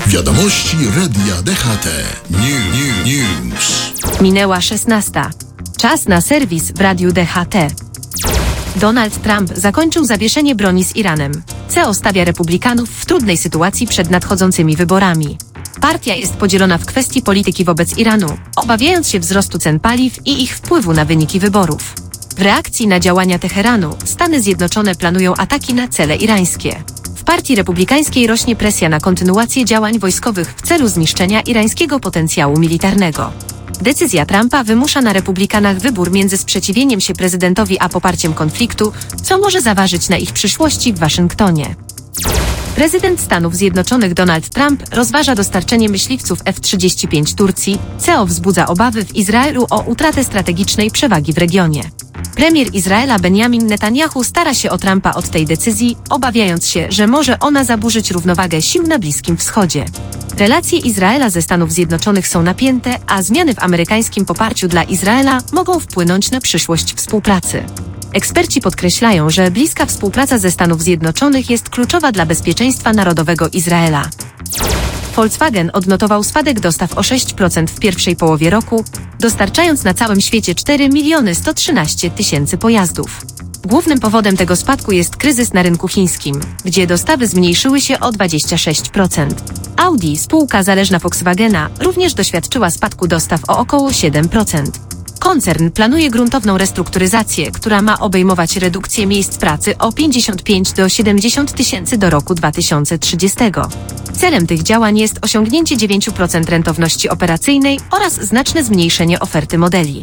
Wiadomości Radia DHT. News. Minęła 16. Czas na serwis w Radiu DHT. Donald Trump zakończył zawieszenie broni z Iranem. CEO stawia republikanów w trudnej sytuacji przed nadchodzącymi wyborami. Partia jest podzielona w kwestii polityki wobec Iranu, obawiając się wzrostu cen paliw i ich wpływu na wyniki wyborów. W reakcji na działania Teheranu, Stany Zjednoczone planują ataki na cele irańskie. W Partii Republikańskiej rośnie presja na kontynuację działań wojskowych w celu zniszczenia irańskiego potencjału militarnego. Decyzja Trumpa wymusza na republikanach wybór między sprzeciwieniem się prezydentowi a poparciem konfliktu, co może zaważyć na ich przyszłości w Waszyngtonie. Prezydent Stanów Zjednoczonych Donald Trump rozważa dostarczenie myśliwców F-35 Turcji, co wzbudza obawy w Izraelu o utratę strategicznej przewagi w regionie. Premier Izraela Benjamin Netanyahu stara się o Trumpa od tej decyzji, obawiając się, że może ona zaburzyć równowagę sił na Bliskim Wschodzie. Relacje Izraela ze Stanów Zjednoczonych są napięte, a zmiany w amerykańskim poparciu dla Izraela mogą wpłynąć na przyszłość współpracy. Eksperci podkreślają, że bliska współpraca ze Stanów Zjednoczonych jest kluczowa dla bezpieczeństwa narodowego Izraela. Volkswagen odnotował spadek dostaw o 6% w pierwszej połowie roku, dostarczając na całym świecie 4 113 000 pojazdów. Głównym powodem tego spadku jest kryzys na rynku chińskim, gdzie dostawy zmniejszyły się o 26%. Audi, spółka zależna Volkswagena, również doświadczyła spadku dostaw o około 7%. Koncern planuje gruntowną restrukturyzację, która ma obejmować redukcję miejsc pracy o 55 do 70 tysięcy do roku 2030. Celem tych działań jest osiągnięcie 9% rentowności operacyjnej oraz znaczne zmniejszenie oferty modeli.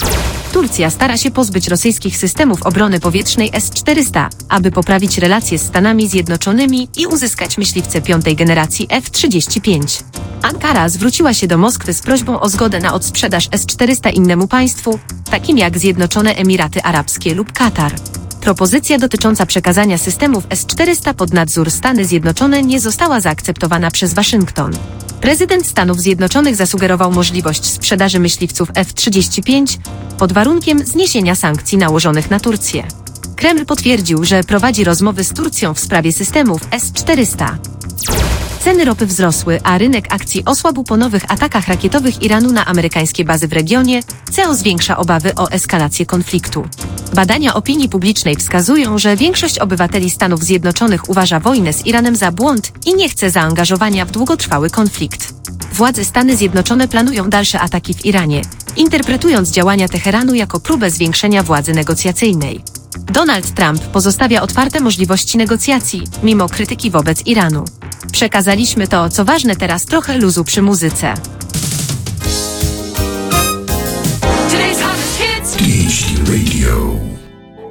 Turcja stara się pozbyć rosyjskich systemów obrony powietrznej S-400, aby poprawić relacje z Stanami Zjednoczonymi i uzyskać myśliwce piątej generacji F-35. Ankara zwróciła się do Moskwy z prośbą o zgodę na odsprzedaż S-400 innemu państwu, takim jak Zjednoczone Emiraty Arabskie lub Katar. Propozycja dotycząca przekazania systemów S-400 pod nadzór Stany Zjednoczone nie została zaakceptowana przez Waszyngton. Prezydent Stanów Zjednoczonych zasugerował możliwość sprzedaży myśliwców F-35 pod warunkiem zniesienia sankcji nałożonych na Turcję. Kreml potwierdził, że prowadzi rozmowy z Turcją w sprawie systemów S-400. Ceny ropy wzrosły, a rynek akcji osłabł po nowych atakach rakietowych Iranu na amerykańskie bazy w regionie, co zwiększa obawy o eskalację konfliktu. Badania opinii publicznej wskazują, że większość obywateli Stanów Zjednoczonych uważa wojnę z Iranem za błąd i nie chce zaangażowania w długotrwały konflikt. Władze Stany Zjednoczone planują dalsze ataki w Iranie, interpretując działania Teheranu jako próbę zwiększenia władzy negocjacyjnej. Donald Trump pozostawia otwarte możliwości negocjacji, mimo krytyki wobec Iranu. Przekazaliśmy to, co ważne, teraz trochę luzu przy muzyce.